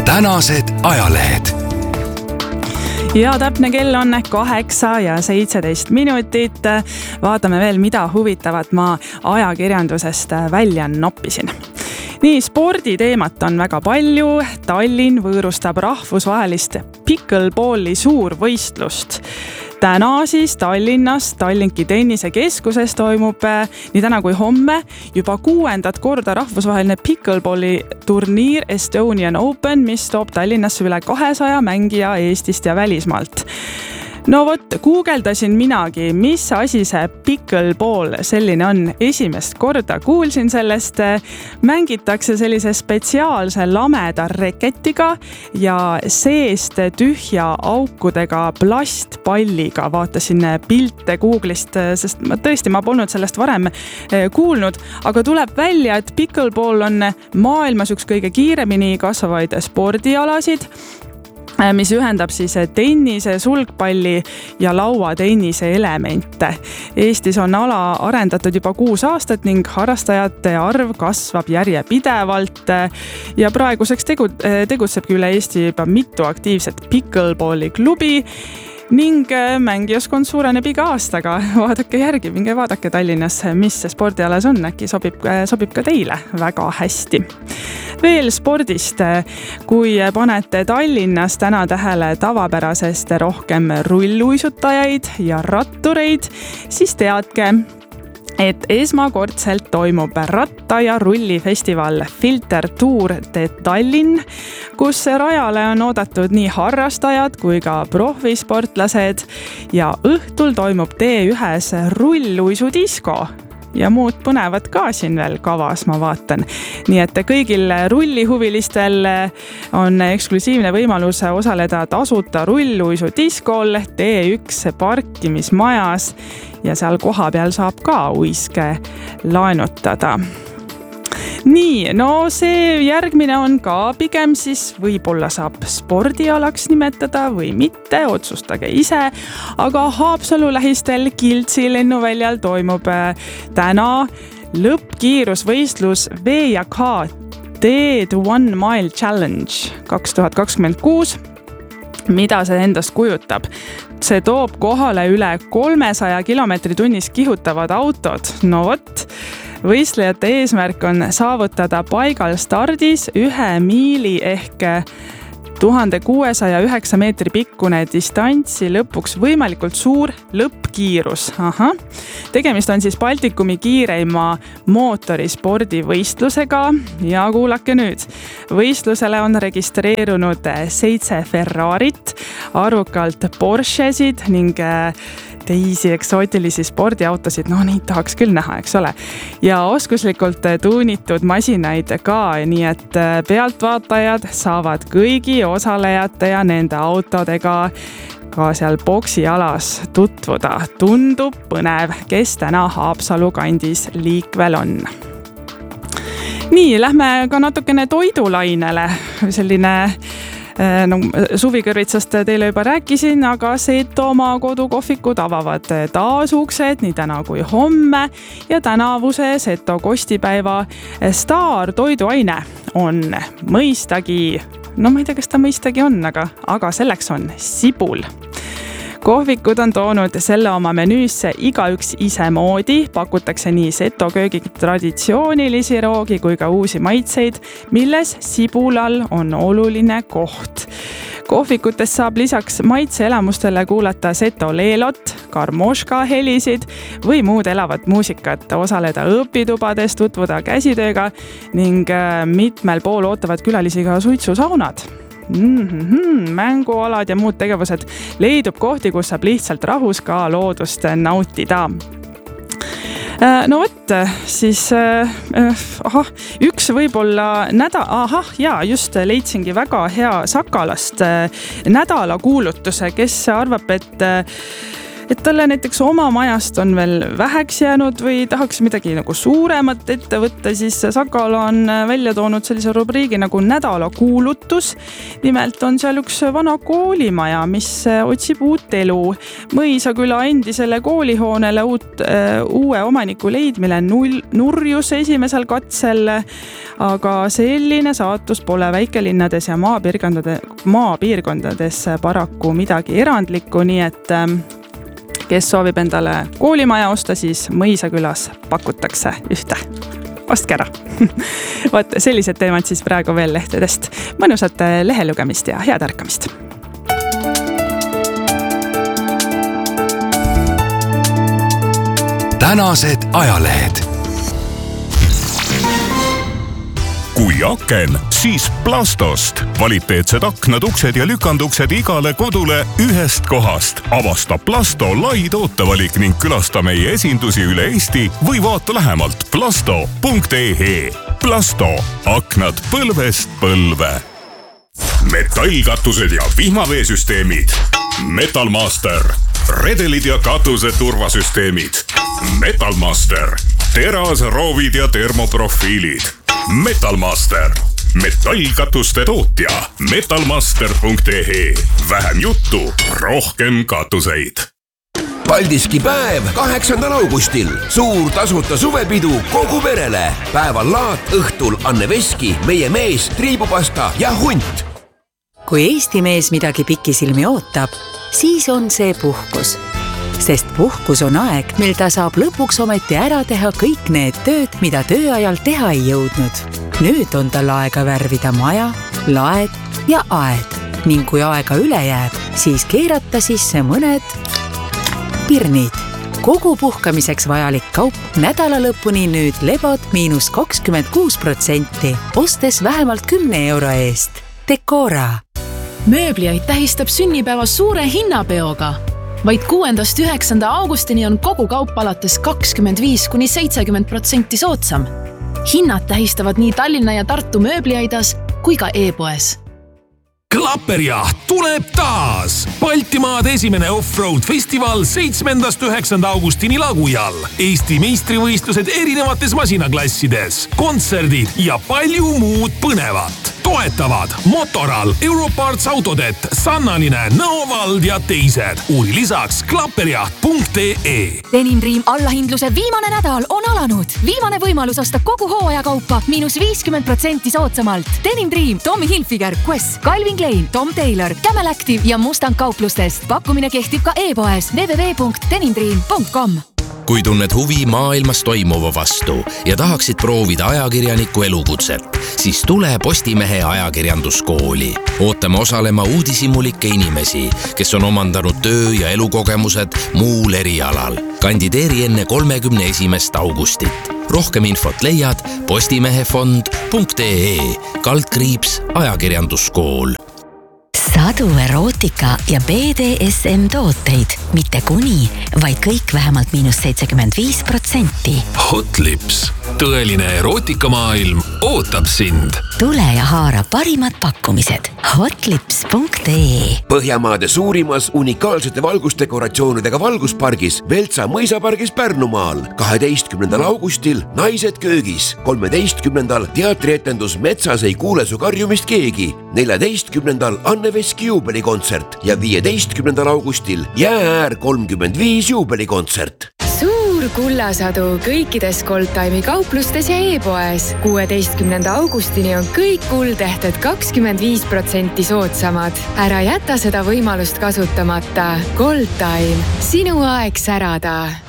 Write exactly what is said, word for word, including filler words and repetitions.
tänased ajalehed. Ja täpne kell on kaheksa ja seitseteist minutit. Vaatame veel, mida huvitavat ma ajakirjandusest välja noppisin. Nii, sporditeemat on väga palju. Tallinn võõrustab rahvusvahelist pickleballi suurvõistlust. Täna siis Tallinnas Tallinki tennisekeskuses toimub nii täna kui homme juba kuuendat korda rahvusvaheline pickleballi turniir Estonian Open, mis toob Tallinnasse üle kahesaja mängija Eestist ja välismaalt. No vot, guugeldasin minagi, mis asi see pickleball selline on. Esimest korda kuulsin sellest. Mängitakse sellise spetsiaalse lameda reketiga ja seest tühja aukudega plastpalliga. Vaatasin pilte Google'ist, sest ma tõesti ma polnud sellest varem kuulnud, aga tuleb välja, et pickleball on maailmas üks kõige kiiremini kasvavaid spordialasid, mis ühendab siis tennise, sulgpalli ja lauatennise elemente. Eestis on ala arendatud juba kuus aastat ning harrastajate arv kasvab järjepidevalt ja praeguseks tegu, tegutsebki üle Eesti juba mitu aktiivset pickleballi klubi ning mängijaskond suureneb iga aastaga. Vaadake järgi, minge vaadake Tallinnas, mis spordialas on, äkki sobib, sobib ka teile väga hästi. Veel spordist, kui panete Tallinnas täna tähele tavapärasest rohkem rulluisutajaid ja rattureid, siis teadke, et esmakordselt toimub ratta- ja rullifestival Filter Tour de Tallinn, kus rajale on oodatud nii harrastajad kui ka profisportlased ja õhtul toimub T ühes rulluisudisko. Ja muud põnevad ka siin veel kavas, ma vaatan. Nii et kõigil rullihuvilistel on eksklusiivne võimalus osaleda tasuta rulluisudiskol T üks parkimismajas ja seal koha peal saab ka uiske laenutada. Nii, no see järgmine on ka pigem siis võib-olla saab spordialaks nimetada või mitte, otsustage ise, aga Haapsalu lähistel Kiltsi lennuväljal toimub täna lõppkiirusvõistlus V ja K Dead One Mile Challenge kaks tuhat kakskümmend kuus. Mida see endast kujutab? See toob kohale üle kolmesaja kilomeetri tunnis kihutavad autod. No vot, võistlejate eesmärk on saavutada paigal stardis ühe miili ehk tuhat kuuesaja üheksa meetri pikkune distantsi lõpuks võimalikult suur lõppkiirus. Aha. Tegemist on siis Baltikumi kiireima mootorispordivõistlusega ja kuulake nüüd. Võistlusele on registreerunud seitse Ferrarit, arvukalt Porschesid ning teisi eksootilisi spordiautosid, no neid tahaks küll näha, eks ole. Ja oskuslikult tuunitud masinaid ka, nii et pealtvaatajad saavad kõigi osalejate ja nende autodega ka seal boksialas tutvuda. Tundub põnev, kes täna Haapsalu kandis liikvel on. Nii, lähme ka natukene toidulainele. Selline No, suvikõrvitsast teile juba rääkisin, aga Setomaa kodukohvikud avavad taas uksed nii täna kui homme ja tänavuse Seto kostipäeva staar toiduaine on mõistagi, no ma ei tea, kas ta mõistagi on, aga, aga selleks on sibul. Kohvikud on toonud selle oma menüüsse igaüks ise moodi, pakutakse nii Seto köögi traditsioonilisi roogi kui ka uusi maitseid, milles sibulal on oluline koht. Kohvikutes saab lisaks maitseelamustele kuulata Seto leelot, karmoška helisid või muud elavat muusikat, osaleda õpitubades, tutvuda käsitööga ning mitmel pool ootavad külalisi ka suitsusaunad. Mm-hmm, mängualad ja muud tegevused leidub kohti, kus saab lihtsalt rahus ka loodust nautida. No vot, siis ahah, üks võib-olla näda, ahah, jaa, just leidsingi väga hea Sakalast nädala kuulutuse, kes arvab, et et talle näiteks oma majast on veel väheks jäänud või tahaks midagi nagu suuremat ette võtta, siis Sakala on välja toonud sellise rubriigi nagu nädala kuulutus. Nimelt on seal üks vana koolimaja, mis otsib uut elu. Mõisaküla endisele koolihoonele uut, uue omaniku leidmine null, nurjus esimesel katsel, aga selline saatus pole väikelinnades ja maapiirkondades, maapiirkondades paraku midagi erandlikku, nii et kes soovib endale koolimaja osta, siis Mõisakülas pakutakse ühte. Ostke ära. Vaat, sellised teemad siis praegu veel lehtedest. Mõnusat lehelugemist ja head ärkamist. Tänased ajalehed. Kui aken, siis Plastost. Kvaliteetsed aknad, uksed ja lükanduksed igale kodule ühest kohast. Avasta Plasto lai tootevalik ning külasta meie esindusi üle Eesti või vaata lähemalt plasto punkt ee. Plasto. Aknad põlvest põlve. Metallkatused ja vihmaveesüsteemid. Metalmaster. Redelid ja katuse turvasüsteemid. Metalmaster. Teras, roovid ja termoprofiilid. Metalmaster. Metallkatuste tootja. metalmaster punkt ee. Vähem juttu, rohkem katuseid. Paldiski päev kaheksandal augustil. Suur tasuta suvepidu kogu perele. Päeval laat, õhtul Anne Veski, meie mees, triibupasta ja hunt. Kui Eesti mees midagi pikisilmi ootab, siis on see puhkus. Sest puhkus on aeg, mil ta saab lõpuks ometi ära teha kõik need tööd, mida tööajal teha ei jõudnud. Nüüd on tal aega värvida maja, laed ja aed. Ning kui aega üle jääb, siis keerata sisse mõned pirnid. Kogu puhkamiseks vajalik kaup nädala lõpuni nüüd lebod miinus kakskümmend kuus protsenti, ostes vähemalt kümne euro eest. Decora. Mööbliaid tähistab sünnipäeva suure hinnapeoga. Vaid kuuendast üheksanda augustini on kogu kaup alates kakskümmend viis kuni seitsekümmend protsenti soodsam. Hinnad tähistavad nii Tallinna ja Tartu mööbliaidas kui ka e-poes. Klapperjaht tuleb taas! Baltimaade esimene off-road festival seitsmendast üheksanda augustini Lagujal. Eesti meistrivõistlused erinevates masinaklassides, kontserdid ja palju muud põnevat. Toetavad Motoral, Europarts Autodet, Sannaline, Nõovald ja teised. Uuri lisaks klapperjaht punkt ee. Denim Dream allahindluse viimane nädal on alanud. Viimane võimalus osta kogu hooajakaupa miinus viiskümmend protsenti soodsamalt. Denim Dream, Tommy Hilfiger, Quest, Calvin Klein, Tom Taylor, Camel Active ja Mustang kauplustest. Pakkumine kehtib ka e-poes w w w punkt denim dream punkt com. Kui tunned huvi maailmas toimuva vastu ja tahaksid proovida ajakirjaniku elukutset, siis tule Postimehe ajakirjanduskooli. Ootame osalema uudishimulikke inimesi, kes on omandanud töö- ja elukogemused muul erialal. Kandideeri enne kolmekümne esimest augustit. Rohkem infot leiad postimehefond punkt ee, kaldkriips ajakirjanduskool. Sadu erootika ja B D S M tooteid, mitte kuni, vaid kõik vähemalt miinus seitsekümmend viis protsenti. Hot Lips. Tõeline erootikamaailm ootab sind. Tule ja haara parimad pakkumised. hotlips punkt ee. Põhjamaade suurimas unikaalsete valgusdekoratsioonidega valguspargis Veltsa mõisapargis Pärnumaal. kaheteistkümnendal augustil Naised köögis. kolmeteistkümnendal teatrietendus Metsas ei kuule su karjumist keegi. neljateistkümnendal Anne Veski juubelikontsert ja viieteistkümnendal augustil Jäääär kolmkümmend viis juubelikontsert. Suur kullasadu kõikides Goldtime'i kauplustes ja e-poes. kuueteistkümnenda augustini on kõik kuldehted kakskümmend viis protsenti soodsamad. Ära jäta seda võimalust kasutamata. Goldtime. Sinu aeg särada.